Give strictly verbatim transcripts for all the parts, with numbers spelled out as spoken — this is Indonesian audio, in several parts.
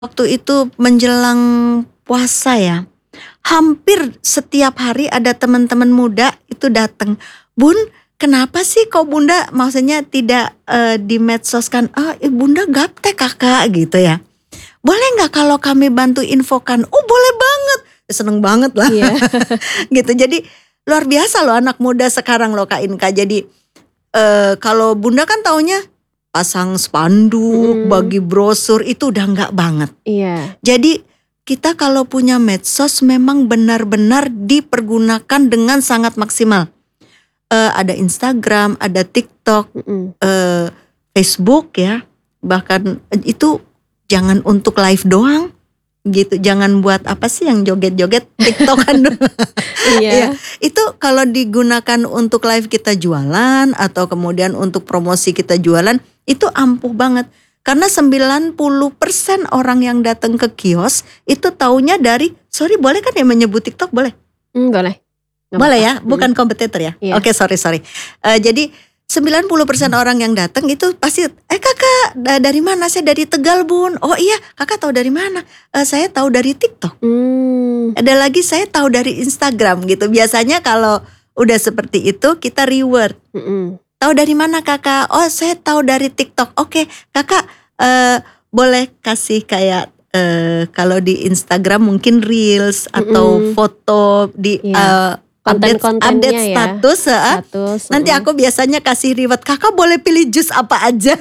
Waktu itu menjelang puasa ya, hampir setiap hari ada teman-teman muda itu datang, "Bun, kenapa sih kok Bunda maksudnya tidak eee, dimedsoskan?" "Oh, eh, Bunda gaptek Kakak," gitu ya. "Boleh nggak kalau kami bantu infokan?" "Oh, boleh banget." Seneng banget lah. Iya. Gitu. Jadi luar biasa loh anak muda sekarang loh Kak Inka. Jadi eee, kalau Bunda kan taunya pasang spanduk, Mhm. bagi brosur itu udah nggak banget. Iya. Jadi kita kalau punya medsos memang benar-benar dipergunakan dengan sangat maksimal. Eee, ada Instagram, ada TikTok, Mhm. eee, Facebook ya, bahkan itu jangan untuk live doang gitu, jangan buat apa sih yang joget-joget TikTok-an doang. Iya, Iya. itu kalau digunakan untuk live kita jualan atau kemudian untuk promosi kita jualan, itu ampuh banget. Karena sembilan puluh persen orang yang datang ke kios itu taunya dari sorry boleh kan ya menyebut TikTok boleh? Mmm, boleh. Nggak Boleh apa-apa. ya? Mhm. Bukan kompetitor ya? Iya. Oke, sorry sorry. Eee, jadi sembilan puluh persen orang yang datang itu pasti, "Eh Kakak, da dari mana?" "Saya dari Tegal Bun." "Oh iya, Kakak tahu dari mana?" "Eee, saya tahu dari TikTok." Mmm. Ada lagi, "Saya tahu dari Instagram." Gitu. Biasanya kalau udah seperti itu kita reward. Mhm. "Tahu dari mana Kakak?" "Oh, saya tahu dari TikTok." "Oke, Kakak, eee, boleh kasih kayak, eee, kalau di Instagram mungkin reels atau Mhm. foto di Iya. eee, update update Konten-kontennya ya? status heeh. Status, Nanti mhm. aku biasanya kasih reward, "Kakak boleh pilih jus apa aja."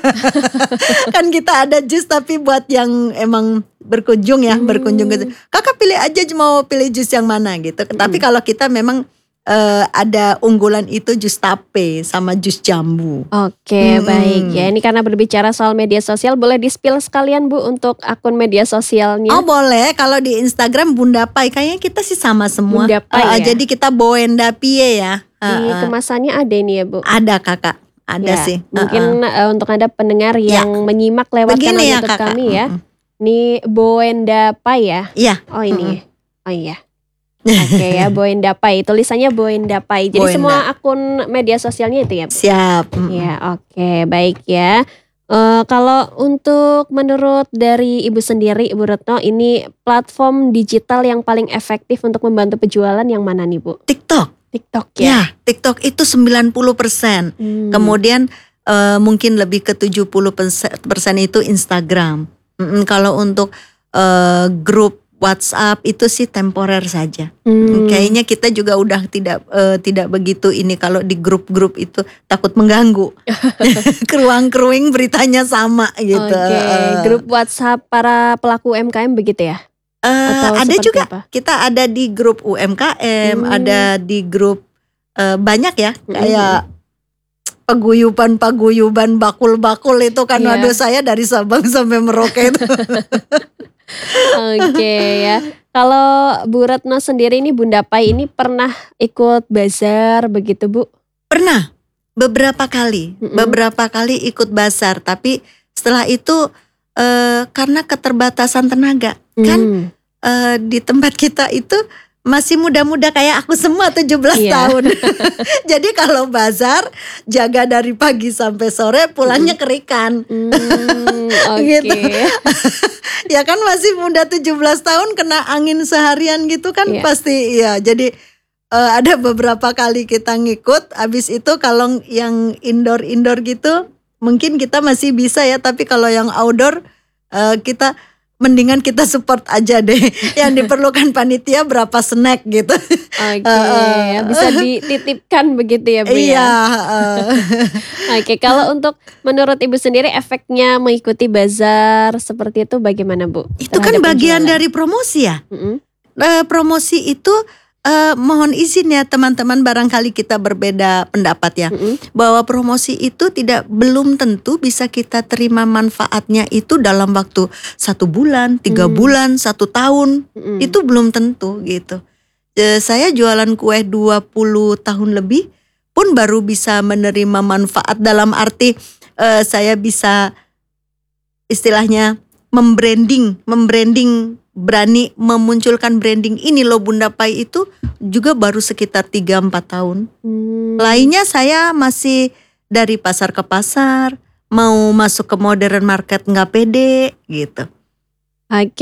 Kan kita ada jus tapi buat yang emang berkunjung ya, berkunjung gitu. Mmm. "Kakak pilih aja mau pilih jus yang mana." Gitu. Tapi Mhm. kalau kita memang, eee, ada unggulan itu jus tape sama jus jambu. Oke, baik ya. Mhm. Ini karena berbicara soal media sosial, boleh di-spill sekalian Bu untuk akun media Oh sosialnya? boleh, kalau di Instagram Bunda Pai, kayaknya kita sih sama semua. Bunda Pai Heeh, ya? jadi kita Boenda Pie ya. Di Heeh. kemasannya ada ini ya Bu? Ada Kakak, ada Ya, sih. Heeh. mungkin, eee, untuk Anda pendengar Ya. yang menyimak lewat kanal Begini ya YouTube Kakak kami ya, mhm. ini Boenda Pai ya? Iya, Oh mhm. ini, oh iya. Oke ya, Boenda Pai, tulisannya Boenda Pai. Jadi Boenda. semua akun media sosialnya itu ya Bu? Siap, mhm. Iya, oke, baik ya. Eee, kalau untuk menurut dari Ibu sendiri, Ibu Retno, ini platform digital yang paling efektif untuk membantu penjualan yang mana nih Bu? TikTok. TikTok ya? Ya, TikTok itu sembilan puluh persen. Mmm. Kemudian, eee, mungkin lebih ke tujuh puluh perse persen itu Instagram. Mhm, kalau untuk, eee, grup WhatsApp itu sih temporer saja. Mhm, Mmm. kayaknya kita juga udah tidak, eee, tidak begitu ini kalau di grup-grup itu takut mengganggu. Keruang-keruing beritanya sama gitu, Oke, heeh. grup WhatsApp para pelaku U M K M begitu ya? Eee, Atau ada seperti juga. apa? Kita ada di grup U M K M, Mmm. ada di grup, eee, banyak ya, Mhm mhm. kayak paguyuban-paguyuban, bakul-bakul itu kan waduh Iya. saya dari Sabang sampai Merauke itu. Oke ya. Kalau Bu Retno sendiri nih, Bunda Pai ini pernah ikut bazar begitu Bu? Pernah, beberapa kali Mhm. beberapa kali ikut bazar, tapi setelah itu, eee, karena keterbatasan tenaga. Kan, Mmm. eee, di tempat kita itu masih muda-muda kayak aku semua tujuh belas Iya. tahun. Jadi kalau bazar jaga dari pagi sampai sore, pulangnya Mhm. kerikan. Mmm, Gitu. oke. Ya kan masih muda tujuh belas tahun kena angin seharian gitu kan Iya. pasti iya. Jadi, eee, ada beberapa kali kita ngikut, habis itu kalau yang indoor-indoor gitu mungkin kita masih bisa ya, tapi kalau yang outdoor, eee, kita mendingan kita support aja deh. Yang diperlukan panitia berapa snack gitu. Oke Heeh. ya, bisa dititipkan begitu ya Bu Iya, ya? heeh. Oke, kalau untuk menurut Ibu sendiri efeknya mengikuti bazar seperti itu bagaimana Bu Itu kan terhadap bagian penjualan? dari promosi ya. Mhm. Eee, promosi itu, eee, mohon izin ya teman-teman barangkali kita berbeda pendapat ya, Mhm. bahwa promosi itu tidak belum tentu bisa kita terima manfaatnya itu dalam waktu satu bulan, tiga Mmm. bulan, satu tahun, Mhm. itu belum tentu gitu. Eee, saya jualan kue dua puluh tahun lebih pun baru bisa menerima manfaat dalam arti, eee, saya bisa istilahnya mem-branding mem-branding, berani memunculkan branding ini loh Bunda Pai itu juga baru sekitar tiga, empat tahun. Mmm. Lainnya saya masih dari pasar ke pasar, mau masuk ke modern market nggak pede, gitu. Oke.